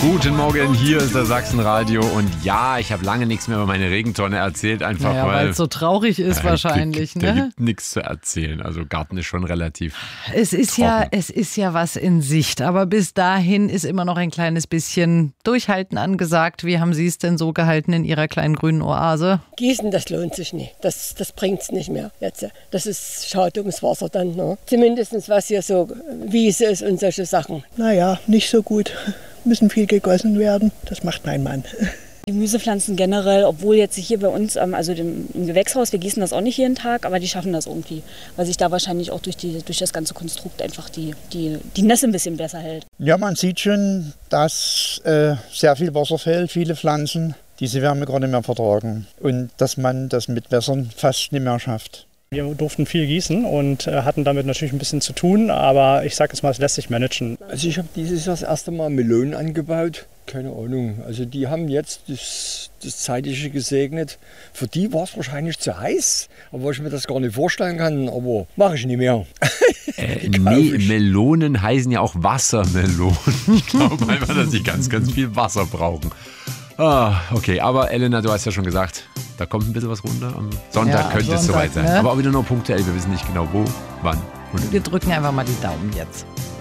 Guten Morgen, hier ist das Sachsenradio und ja, ich habe lange nichts mehr über meine Regentonne erzählt, einfach weil es so traurig ist wahrscheinlich. Da gibt nichts zu erzählen, also Garten ist schon relativ es ist ja was in Sicht, aber bis dahin ist immer noch ein kleines bisschen Durchhalten angesagt. Wie haben Sie es denn so gehalten in Ihrer kleinen grünen Oase? Gießen, das lohnt sich nicht, das bringt es nicht mehr jetzt. Das ist schade ums Wasser dann, ne? Zumindest was hier so Wiese ist und solche Sachen. Naja, nicht so gut. Müssen viel gegossen werden. Das macht mein Mann. Gemüsepflanzen generell, obwohl jetzt hier bei uns, also im Gewächshaus, wir gießen das auch nicht jeden Tag, aber die schaffen das irgendwie, weil sich da wahrscheinlich auch durch das ganze Konstrukt einfach die Nässe ein bisschen besser hält. Ja, man sieht schon, dass sehr viel Wasser fehlt, viele Pflanzen diese Wärme gar nicht mehr vertragen und dass man das mit Wässern fast nicht mehr schafft. Wir durften viel gießen und hatten damit natürlich ein bisschen zu tun, aber ich sage jetzt mal, es lässt sich managen. Also ich habe dieses Jahr das erste Mal Melonen angebaut. Keine Ahnung, also die haben jetzt das Zeitliche gesegnet. Für die war es wahrscheinlich zu heiß, aber ich mir das gar nicht vorstellen kann, aber mache ich nicht mehr. Nee, Melonen heißen ja auch Wassermelonen. Ich glaube einfach, dass sie ganz, ganz viel Wasser brauchen. Okay, aber Elena, du hast ja schon gesagt, da kommt ein bisschen was runter. Am Sonntag könnte es soweit sein. Ne? Aber auch wieder nur punktuell, wir wissen nicht genau wo, wann. Wir drücken einfach mal die Daumen jetzt.